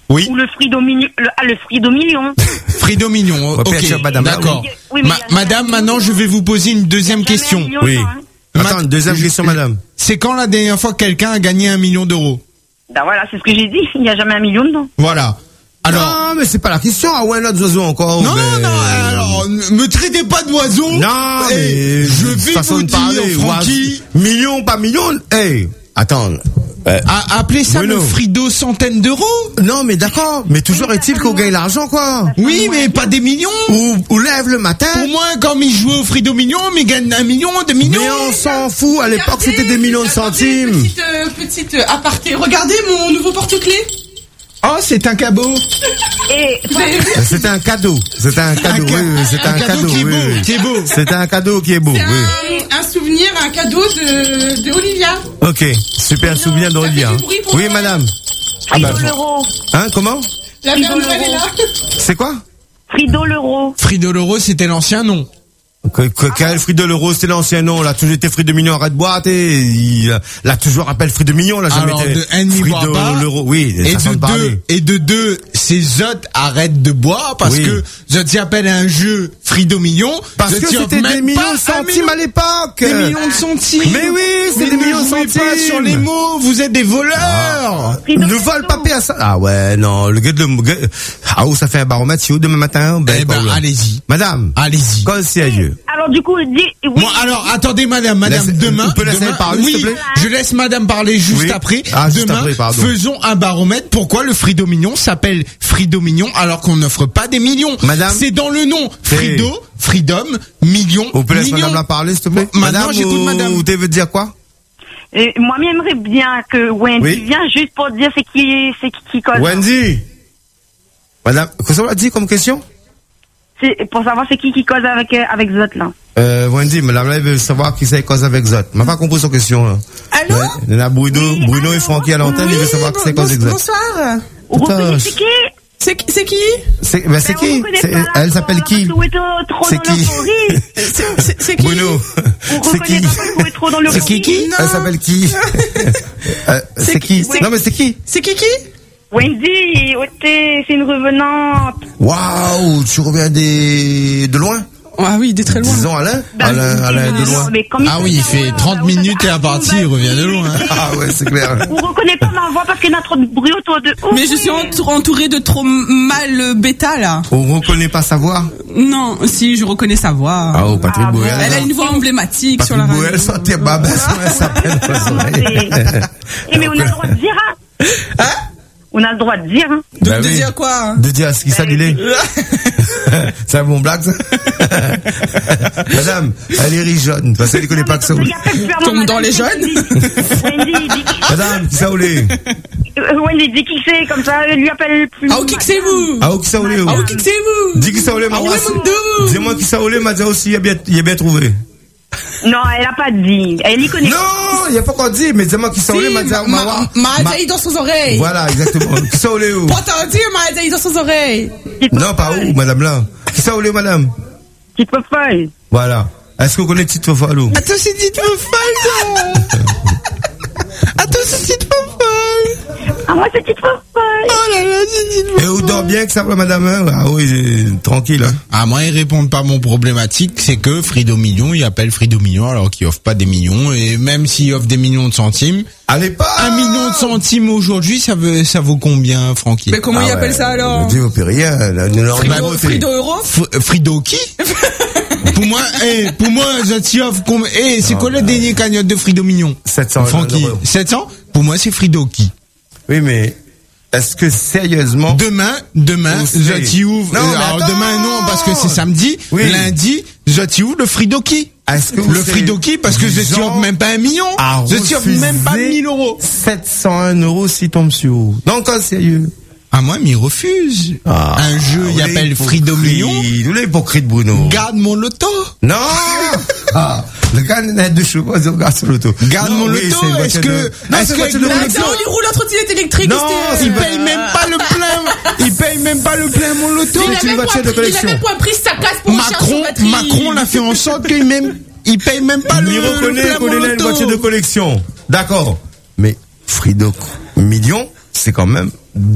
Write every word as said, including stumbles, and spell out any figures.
Oui. Ou le Frido Mignon, le, ah, le Frido Million. Frido Mignon, ok. Madame, d'accord. Oui, mais Ma, madame, maintenant, je vais vous poser une deuxième question. Million, Oui. hein. Attends, une deuxième question, madame. C'est quand la dernière fois que quelqu'un a gagné un million d'euros? Ben voilà, c'est ce que j'ai dit. Il n'y a jamais un million dedans. Voilà. Alors. Non, mais c'est pas la question. Ah ouais, notre oiseau encore. Non, mais... non, alors, me traitez pas d'oiseau. Non, Eh, mais je vais façon vous de dire, parler, Francky. oiseau- Million, pas million. Hey, attends. Euh, A- appelez ça Bruno. le Frido centaine d'euros. non, mais d'accord. Mais toujours est-il qu'on gagne l'argent, quoi. Oui, mais pas des millions. Ou, ou lève le matin. Pour moi, quand il jouait au Frido Million, mais il gagne un million, deux millions. Mais on s'en fout. À l'époque, c'était des millions de Attendez, centimes. Petite, euh, petite euh, aparté. Regardez mon nouveau porte-clés. Oh, c'est un cabot. Et, Vous avez vu? C'était un cadeau. C'était un cadeau. ca- oui, oui, c'était un un, cadeau cadeau. qui est oui, beau, oui. qui est beau. C'était un cadeau qui est beau. C'est Oui. un, un souvenir, un cadeau de, de Olivia. Ok. Super souvenir d'Olivia. ça fait du bruit pour Oui, moi. madame. Frido bah, l'euro. Hein, comment? La Frido mère Noël est là. C'est quoi? Frido l'euro. Frido l'euro, c'était l'ancien nom. Que, que, quel fruit de l'euro, c'était l'ancien nom, là, toujours été fruit de mignon, arrête de boîte, et il l'a toujours appelé fruit de mignon, là, jamais Alors, été de un, il fruit boit de pas. l'euro, oui, Et façon de de parler. deux, et de deux, c'est Zot arrête de boire parce Oui. que Zot s'y appelle un jeu Frido Million. Parce Zot que s'y offre c'était des même millions pas de un centimes million- à l'époque. Des millions de centimes. Mais oui, c'est Mais des ne millions de jouez centimes. pas sur les mots, vous êtes des voleurs. Frido Ne Pesto. vole pas à ça. Ah ouais, non, le gars de le, gars- ah, oh, ça fait un baromètre, si haut demain matin, ben, Eh ben, bon, allez-y. Madame. Allez-y. Quand c'est sérieux. Alors du coup, dis, oui. Bon, alors, attendez, madame, madame, Laisse- demain, on peut laisser demain, parler, oui, s'il te plaît je laisse madame parler juste Oui. après. Ah, juste demain, après, pardon. faisons un baromètre. Pourquoi le Frido Mignon s'appelle Frido Mignon alors qu'on n'offre pas des millions? Madame. C'est dans le nom. C'est- Frido, Freedom, Million, On peut laisser Million. madame la parler, s'il te plaît? Bon, maintenant, madame, j'écoute ou, madame. ou tu veux dire quoi? Et moi, j'aimerais bien que Wendy Oui. vienne juste pour dire c'est qui, c'est qui qui cause. Wendy. Madame, qu'est-ce qu'on a dit comme question? C'est pour savoir c'est qui qui cause avec euh, avec Zot là. Euh, Wendy, madame, là, elle veut savoir qui c'est cause avec Zot. M'a pas compris son question, là. Allô? Ouais, il y en a Bruno, Oui, Bruno et allô? Francky à l'antenne, il veut savoir qui c'est cause avec Zot. Bonsoir. Vous Putain, reconnaissez je- qui? C'est qui- c'est qui? C'est, ben, c'est Ben, on qui? reconnaît C'est- pas la elle voix, s'appelle parce qui? que vous êtes trop C'est dans qui? l'euphorie. C'est c'est- c'est qui? Bruno. Vous C'est reconnaissez qui? pas que vous êtes trop dans C'est l'euphorie. qui qui? Non. Elle s'appelle qui? Euh, c'est C'est qui? qui? Non, mais c'est qui? C'est qui qui? Wendy, Oté, c'est une revenante. Waouh, tu reviens des, de loin? Ah oui, de très loin. Disons Alain? Ben, Alain, Alain de loin. mais comme Ah oui, il fait trente minutes et à partir, il revient de loin. Ah ouais, c'est clair. Vous reconnaissez pas ma voix parce qu'il y en a trop de bruit autour de ouf. Mais je suis entour- entourée de trop mal euh, bêta là. On reconnaît pas sa voix? Non, si je reconnais sa voix. Ah, oh, Patrick Ah bon? Boel. Elle a une voix emblématique sur la Patrick radio. Boel, sortez ma baisse, elle s'appelle dans les oreilles. Eh, mais on a le droit de dire, hein. Hein? On a le droit de dire, hein. De, Bah de oui. dire quoi? De dire ce qui ça il est. C'est un bon blague, ça? Madame, elle est riche jeune, parce qu'elle ne connaît pas que ça. Il y a plus à Tombe moi, dans madame, les jeunes. Wendy, dis qui- Madame, qui ça oulé? euh, Wendy, dis qui c'est, comme ça, elle lui appelle plus. Ah, qui que c'est vous? Ah, qui ça oulé? Ah, qui que c'est vous? Dis qui ça oulé, ma Ah, oui, voix. Mandou. Dis-moi qui ça oulé, m'a dit aussi, il a bien, il a bien trouvé. Non, elle a pas dit. Elle y connaît. Non, il n'y a pas qu'on dit, mais dis-moi qui ça oulé, m'a dit, ma, ma voix. ma, Ma- ma dans ses oreilles. Voilà, exactement. Qui ça oulé, où? Pas t'en dire, ma dans ses oreilles. Non, pas où, madame là. Qui ça oulé, madame? Petite feuille. Voilà. Est-ce que vous connaissez Tite Fofalo? Attends, c'est petite folle, ça. Attends, c'est petite folle. Ah, moi, c'est petite feuille. Oh là là, c'est petite folle. Et vous dormez bien que ça va, madame? Hein? Ah oui, euh, tranquille, hein. Ah, moi, ils répondent pas à mon problématique, c'est que Frido Million, il appelle Frido Million alors qu'il offre pas des millions, et même s'il offre des millions de centimes, Allez pas! un million de centimes aujourd'hui, ça veut, ça vaut combien, Francky? Mais comment Ah il ouais, appelle ça alors? Ne dis au rien, là, ne leur dis Frido, pas. Frido Euro? F- Frido qui? Pour moi, eh, pour moi, je offre combien, eh, c'est quoi la dernière cagnotte de Frido Million? sept cents Francky, euros. sept cents? Pour moi, c'est Frido qui? Oui, mais est-ce que sérieusement... Demain, demain, Où c'est? je t'y ouvre. Non, euh, mais alors attends. demain, non, parce que c'est samedi. Oui. Lundi, je t'y ouvre le Frido qui? Est-ce que vous Le savez Frido qui? Parce que des je t'y gens offre même pas un million. à Je t'y offre même pas refuser mille euros. sept cent un euros si tombe sur vous. Non, quand sérieux. Ah, moi, mais il refuse. Ah, un jeu, il appelle Frido Million. Vous l'avez hypocrite, Bruno. Garde mon loto. Non! Ah, le gars n'a deux chevaux, il regarde sur l'auto. Garde Non, mon oui, loto. c'est une Est-ce voiture que, de- Non, est-ce c'est une que voiture de Là, collection. ça, on lui roule la trottinette électrique. Non, c'était- il c'est paye même pas le plein. Il paye même pas le plein, mon loto. Il a c'est une même voiture pas de pris- il a collection. même pas pris sa casse pour recharger Macron, son batterie. Macron l'a fait en sorte qu'il même, il paye même pas le, Il le reconnaît plein, qu'on mon est là une loto. voiture de collection. D'accord. Mais Frido Million, c'est quand même